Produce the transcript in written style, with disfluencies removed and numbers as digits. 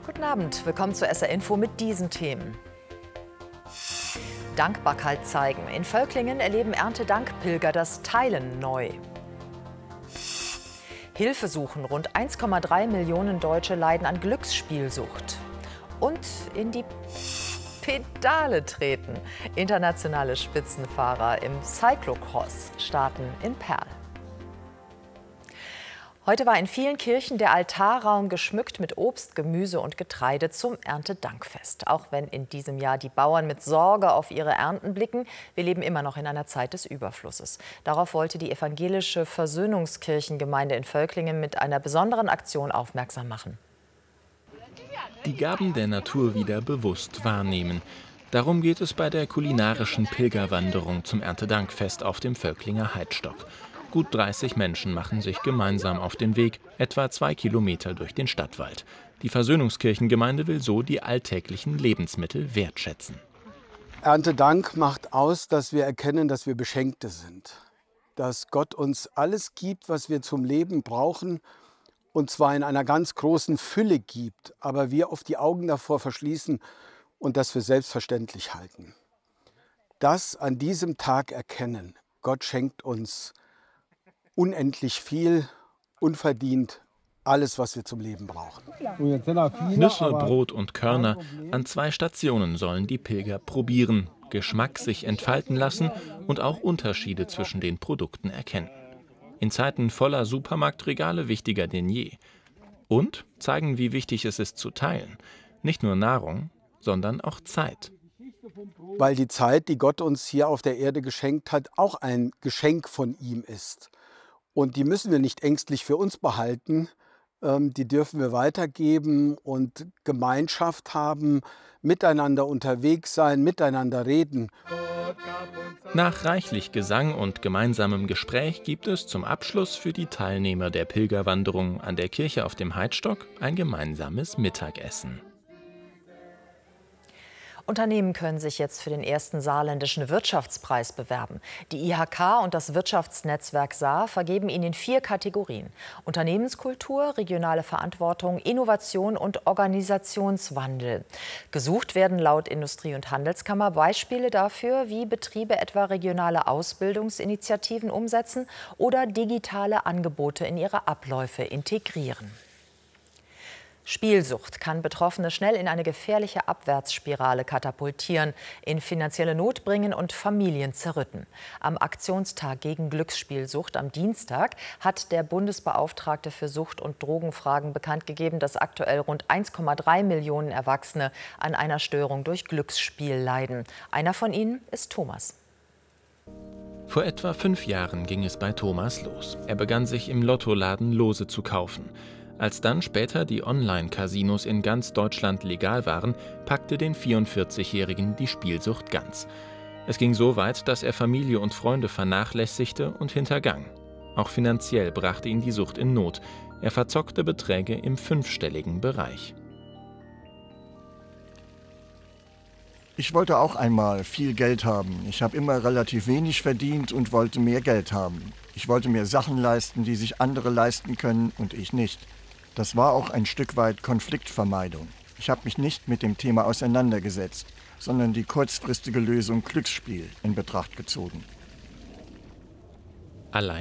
Guten Abend, willkommen zu SR Info mit diesen Themen. Dankbarkeit zeigen. In Völklingen erleben Erntedankpilger das Teilen neu. Hilfe suchen. Rund 1,3 Millionen Deutsche leiden an Glücksspielsucht. Und in die Pedale treten. Internationale Spitzenfahrer im Cyclocross starten in Perl. Heute war in vielen Kirchen der Altarraum geschmückt mit Obst, Gemüse und Getreide zum Erntedankfest. Auch wenn in diesem Jahr die Bauern mit Sorge auf ihre Ernten blicken, wir leben immer noch in einer Zeit des Überflusses. Darauf wollte die evangelische Versöhnungskirchengemeinde in Völklingen mit einer besonderen Aktion aufmerksam machen. Die Gaben der Natur wieder bewusst wahrnehmen. Darum geht es bei der kulinarischen Pilgerwanderung zum Erntedankfest auf dem Völklinger Heidstock. Gut 30 Menschen machen sich gemeinsam auf den Weg, etwa 2 Kilometer durch den Stadtwald. Die Versöhnungskirchengemeinde will so die alltäglichen Lebensmittel wertschätzen. Erntedank macht aus, dass wir erkennen, dass wir Beschenkte sind. Dass Gott uns alles gibt, was wir zum Leben brauchen, und zwar in einer ganz großen Fülle gibt, aber wir oft die Augen davor verschließen und das für selbstverständlich halten. Das an diesem Tag erkennen, Gott schenkt uns unendlich viel, unverdient, alles, was wir zum Leben brauchen. Nüsse, Brot und Körner. An 2 Stationen sollen die Pilger probieren, Geschmack sich entfalten lassen und auch Unterschiede zwischen den Produkten erkennen. In Zeiten voller Supermarktregale wichtiger denn je. Und zeigen, wie wichtig es ist zu teilen. Nicht nur Nahrung, sondern auch Zeit. Weil die Zeit, die Gott uns hier auf der Erde geschenkt hat, auch ein Geschenk von ihm ist. Und die müssen wir nicht ängstlich für uns behalten, die dürfen wir weitergeben und Gemeinschaft haben, miteinander unterwegs sein, miteinander reden. Nach reichlich Gesang und gemeinsamem Gespräch gibt es zum Abschluss für die Teilnehmer der Pilgerwanderung an der Kirche auf dem Heidstock ein gemeinsames Mittagessen. Unternehmen können sich jetzt für den ersten saarländischen Wirtschaftspreis bewerben. Die IHK und das Wirtschaftsnetzwerk Saar vergeben ihn in 4 Kategorien: Unternehmenskultur, regionale Verantwortung, Innovation und Organisationswandel. Gesucht werden laut Industrie- und Handelskammer Beispiele dafür, wie Betriebe etwa regionale Ausbildungsinitiativen umsetzen oder digitale Angebote in ihre Abläufe integrieren. Spielsucht kann Betroffene schnell in eine gefährliche Abwärtsspirale katapultieren, in finanzielle Not bringen und Familien zerrütten. Am Aktionstag gegen Glücksspielsucht am Dienstag hat der Bundesbeauftragte für Sucht- und Drogenfragen bekannt gegeben, dass aktuell rund 1,3 Millionen Erwachsene an einer Störung durch Glücksspiel leiden. Einer von ihnen ist Thomas. Vor etwa 5 Jahren ging es bei Thomas los. Er begann sich im Lottoladen Lose zu kaufen. Als dann später die Online-Casinos in ganz Deutschland legal waren, packte den 44-Jährigen die Spielsucht ganz. Es ging so weit, dass er Familie und Freunde vernachlässigte und hintergang. Auch finanziell brachte ihn die Sucht in Not. Er verzockte Beträge im 5-stelligen Bereich. Ich wollte auch einmal viel Geld haben. Ich habe immer relativ wenig verdient und wollte mehr Geld haben. Ich wollte mir Sachen leisten, die sich andere leisten können und ich nicht. Das war auch ein Stück weit Konfliktvermeidung. Ich habe mich nicht mit dem Thema auseinandergesetzt, sondern die kurzfristige Lösung Glücksspiel in Betracht gezogen. Allein